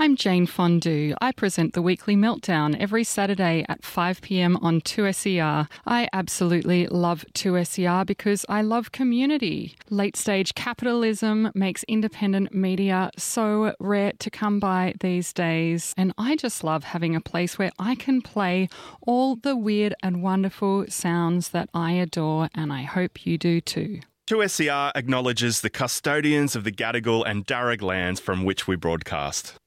I'm Jane Fondue. I present the Weekly Meltdown every Saturday at 5 p.m. on 2SER. I absolutely love 2SER because I love community. Late-stage capitalism makes independent media so rare to come by these days, and I just love having a place where I can play all the weird and wonderful sounds that I adore, and I hope you do too. 2SER acknowledges the custodians of the Gadigal and Darug lands from which we broadcast.